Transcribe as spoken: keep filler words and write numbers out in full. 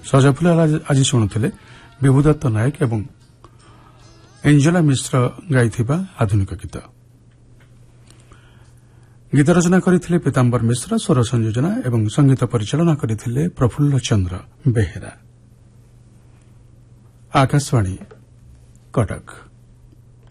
ସଜାଫୁଲ ଆଜି ଶୁଣୁଥିଲେ ବିଭୁଦତ୍ତ ନାୟକ ଏବଂ ଏଞ୍ଜେଲା ମିଶ୍ର ଗାଇଥିବା ଆଧୁନିକ ଗୀତ। ଗୀତ ରଚନା କରିଥିଲେ ପୀତାମ୍ବର ମିଶ୍ର, ସ୍ୱର ସଂଯୋଜନା ଏବଂ ସଙ୍ଗୀତ ପରିଚାଳନା କରିଥିଲେ ପ୍ରଫୁଲ୍ଲ ଚନ୍ଦ୍ର ବେହେରା। ଆକାଶବାଣୀ କଟକ।